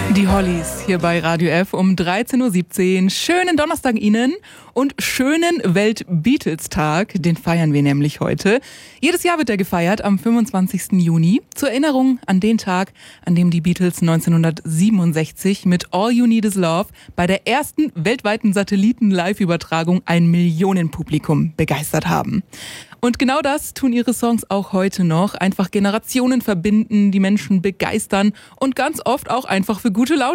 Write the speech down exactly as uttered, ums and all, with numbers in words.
Die Hollies hier bei Radio F um dreizehn Uhr siebzehn. Schönen Donnerstag Ihnen und schönen Welt-Beatles-Tag. Den feiern wir nämlich heute. Jedes Jahr wird er gefeiert am fünfundzwanzigsten Juni. Zur Erinnerung an den Tag, an dem die Beatles neunzehnhundertsiebenundsechzig mit All You Need Is Love bei der ersten weltweiten Satelliten-Live-Übertragung ein Millionenpublikum begeistert haben. Und genau das tun ihre Songs auch heute noch. Einfach Generationen verbinden, die Menschen begeistern und ganz oft auch einfach für gute Laune